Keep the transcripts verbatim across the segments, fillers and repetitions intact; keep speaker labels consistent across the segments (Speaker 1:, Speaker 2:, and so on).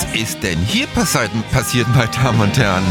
Speaker 1: Was ist denn hier passiert, passiert, meine Damen und Herren?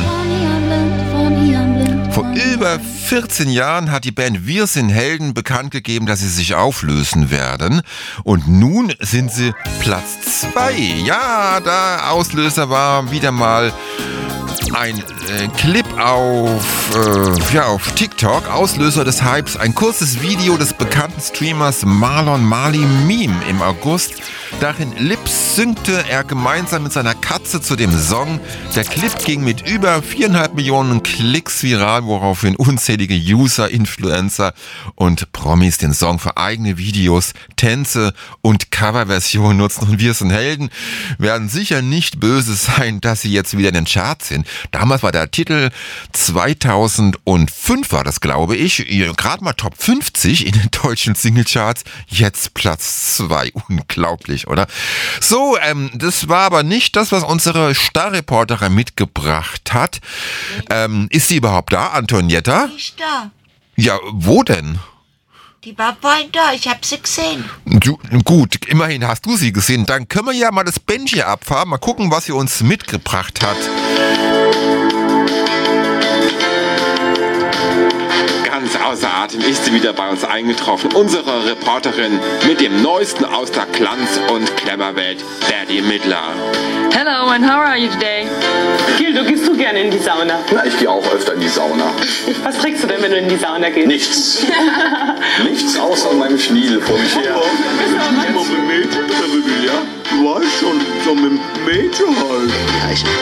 Speaker 1: Vor über vierzehn Jahren hat die Band Wir sind Helden bekannt gegeben, dass sie sich auflösen werden. Und nun sind sie Platz zwei. Ja, der Auslöser war wieder mal ein äh, Clip auf, äh, ja, auf TikTok, Auslöser des Hypes, ein kurzes Video des bekannten Streamers Marlon Marley Meme im August. Darin lip-synkte er gemeinsam mit seiner Katze zu dem Song. Der Clip ging mit über viereinhalb Millionen Klicks viral, woraufhin unzählige User, Influencer und Promis den Song für eigene Videos, Tänze und Coverversionen nutzen. Und Wir sind Helden werden sicher nicht böse sein, dass sie jetzt wieder in den Charts sind. Damals war der Titel zweitausendfünf, war das, glaube ich, gerade mal Top fünfzig in den deutschen Singlecharts, jetzt Platz zwei. Unglaublich, oder? So, ähm, das war aber nicht das, was unsere Starreporterin mitgebracht hat. Ähm, ist sie überhaupt da, Antonietta?
Speaker 2: Nicht da.
Speaker 1: Ja, wo denn?
Speaker 2: Die war vorhin da, ich hab sie gesehen.
Speaker 1: Du, gut, immerhin hast du sie gesehen. Dann können wir ja mal das Bändchen abfahren, mal gucken, was sie uns mitgebracht hat.
Speaker 3: Ganz außer Atem ist sie wieder bei uns eingetroffen. Unsere Reporterin mit dem Neuesten aus der Glanz- und Glamour-Welt, Berdie Midler.
Speaker 4: Hello, and how are you today?
Speaker 5: Gildo, gehst du gerne in die Sauna?
Speaker 6: Na, ich gehe auch öfter in die Sauna.
Speaker 5: Was trägst du denn, wenn du in die Sauna gehst?
Speaker 6: Nichts. Nichts außer meinem Schniedel vor mich her.
Speaker 7: Immer mit Mädchen drin, ja? Du weißt schon, so mit Mädchen halt.
Speaker 8: Ja, ich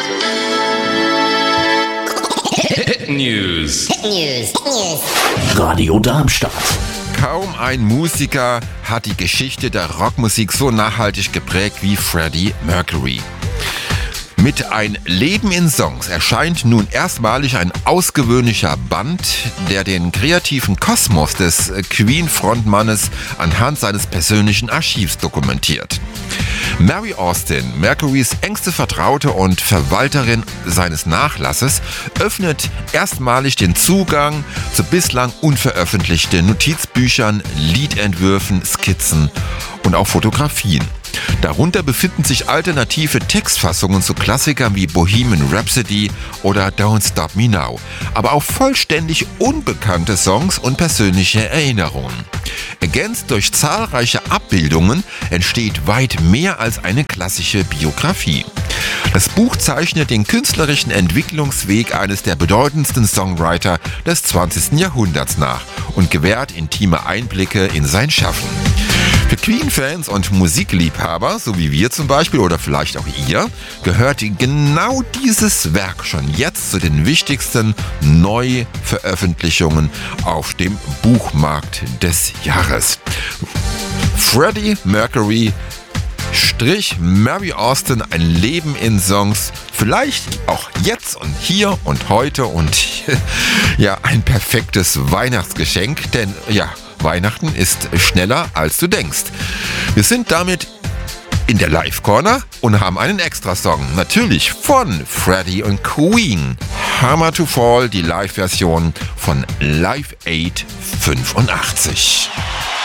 Speaker 9: Hit News.
Speaker 8: Hit News. Hit News.
Speaker 10: Radio Darmstadt.
Speaker 1: Kaum ein Musiker hat die Geschichte der Rockmusik so nachhaltig geprägt wie Freddie Mercury. Mit Ein Leben in Songs erscheint nun erstmalig ein ausgewöhnlicher Band, der den kreativen Kosmos des Queen-Frontmannes anhand seines persönlichen Archivs dokumentiert. Mary Austin, Mercurys engste Vertraute und Verwalterin seines Nachlasses, öffnet erstmalig den Zugang zu bislang unveröffentlichten Notizbüchern, Liedentwürfen, Skizzen und auch Fotografien. Darunter befinden sich alternative Textfassungen zu Klassikern wie Bohemian Rhapsody oder Don't Stop Me Now, aber auch vollständig unbekannte Songs und persönliche Erinnerungen. Ergänzt durch zahlreiche Abbildungen entsteht weit mehr als eine klassische Biografie. Das Buch zeichnet den künstlerischen Entwicklungsweg eines der bedeutendsten Songwriter des zwanzigsten Jahrhunderts nach und gewährt intime Einblicke in sein Schaffen. Für Queen-Fans und Musikliebhaber, so wie wir zum Beispiel oder vielleicht auch ihr, gehört genau dieses Werk schon jetzt zu den wichtigsten Neuveröffentlichungen auf dem Buchmarkt des Jahres. Freddie Mercury Strich Mary Austin, ein Leben in Songs, vielleicht auch jetzt und hier und heute und ja, ein perfektes Weihnachtsgeschenk, denn ja, Weihnachten ist schneller als du denkst. Wir sind damit in der Live-Corner und haben einen Extra-Song, natürlich von Freddie und Queen. Hammer to Fall, die Live-Version von Live Aid fünfundachtzig.